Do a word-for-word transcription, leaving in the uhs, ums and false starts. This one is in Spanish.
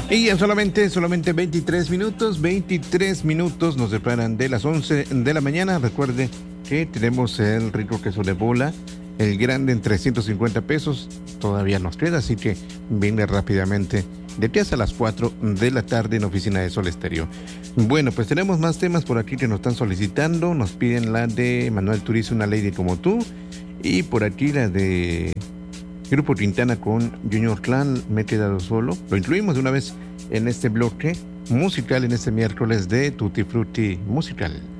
Y en solamente, solamente veintitrés minutos, veintitrés minutos nos separan de las once de la mañana. Recuerde que tenemos el rico queso de bola, el grande en trescientos cincuenta pesos. Todavía nos queda, así que venga rápidamente de aquí hasta las cuatro de la tarde en Oficina de Sol Estéreo. Bueno, pues tenemos más temas por aquí que nos están solicitando. Nos piden la de Manuel Turizo, Una Lady Como Tú. Y por aquí la de Grupo Quintana con Junior Clan, Me He Quedado Solo. Lo incluimos de una vez en este bloque musical en este miércoles de Tutti Frutti Musical.